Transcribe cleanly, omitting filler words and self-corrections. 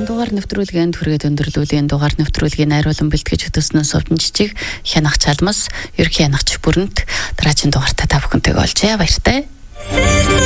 дугаар нэвтрүүлгийн хүргээд өндөрлөлийн дугаар нэвтрүүлгийн найруулан бэлтгэж хөтөлснөөс Овдон Жижиг, Хянах Чалмас, Ерхий Хянагч бүрэнт дараагийн дугаартаа та бүхэнтэйг олжээ. Баяртай.